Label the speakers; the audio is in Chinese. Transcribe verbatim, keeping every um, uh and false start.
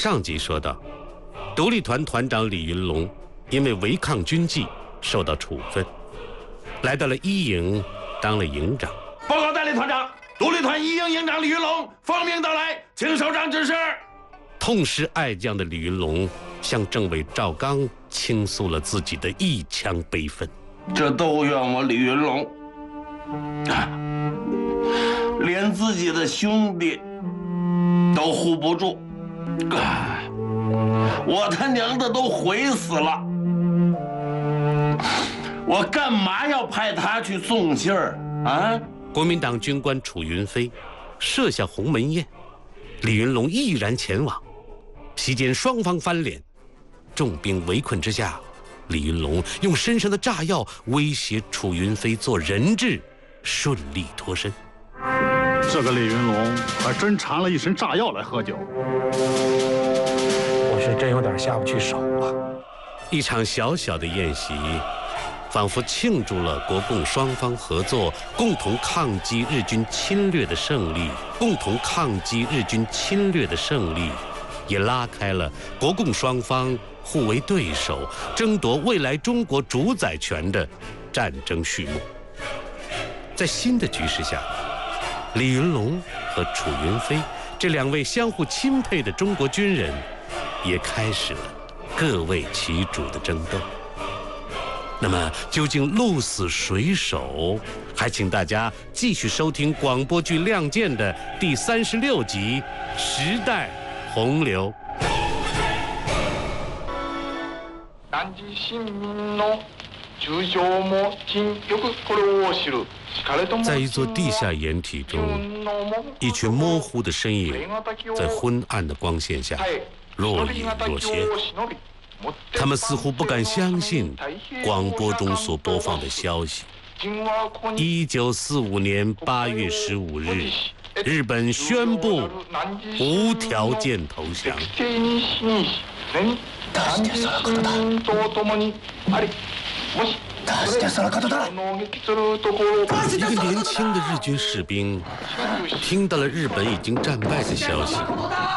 Speaker 1: 上集说到，独立团团长李云龙因为违抗军纪受到处分，来到了一营当了营长。
Speaker 2: 报告代理团长，独立团一营营长李云龙奉命到来，请首长指示。
Speaker 1: 痛失爱将的李云龙向政委赵刚倾诉了自己的一腔悲愤。
Speaker 2: 这都怨我李云龙，啊，连自己的兄弟都护不住，啊，我他娘的都悔死了，我干嘛要派他去送信儿啊？
Speaker 1: 国民党军官楚云飞设下鸿门宴，李云龙毅然前往。席间双方翻脸，重兵围困之下，李云龙用身上的炸药威胁楚云飞做人质，顺利脱身。
Speaker 3: 这个李云龙还真缠了一身炸药来喝酒，
Speaker 4: 我是真有点下不去手啊。
Speaker 1: 一场小小的宴席，仿佛庆祝了国共双方合作，共同抗击日军侵略的胜利，共同抗击日军侵略的胜利。也拉开了国共双方互为对手、争夺未来中国主宰权的战争序幕。在新的局势下，李云龙和楚云飞这两位相互钦佩的中国军人，也开始了各为其主的争斗。那么，究竟鹿死谁手？还请大家继续收听广播剧《亮剑》的第三十六集《时代洪流》。在一座地下掩体中，一群模糊的身影在昏暗的光线下若隐若现。他们似乎不敢相信广播中所播放的消息。一九四五年八月十五日，日本宣布无条件投降。一个年轻的日军士兵听到了日本已经战败的消息，